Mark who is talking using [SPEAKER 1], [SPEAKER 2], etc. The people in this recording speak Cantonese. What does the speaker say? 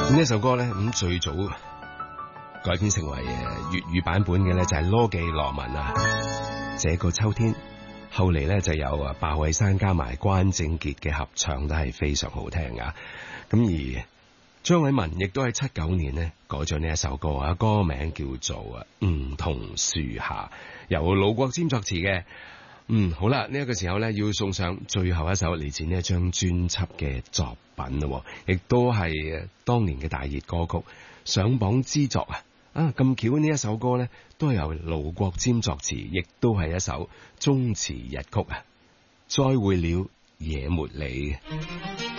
[SPEAKER 1] 呢一首歌咧，咁最早改編成為粵語版本嘅咧，就係羅記羅文啊。這個秋天，後嚟咧就有鮑偉珊加埋關正傑嘅合唱，都係非常好聽噶。咁而張偉文亦都喺79年呢改咗呢一首歌啊，歌名叫做梧桐樹下，由盧國沾作詞嘅。好啦，呢一個時候咧要送上最後一首嚟自呢一張專輯嘅作品咯，亦都係當年嘅大熱歌曲，上榜之作啊！咁巧呢一首歌咧都係由盧國沾作詞，亦都係一首宗祠日曲啊！再會了，野茉莉。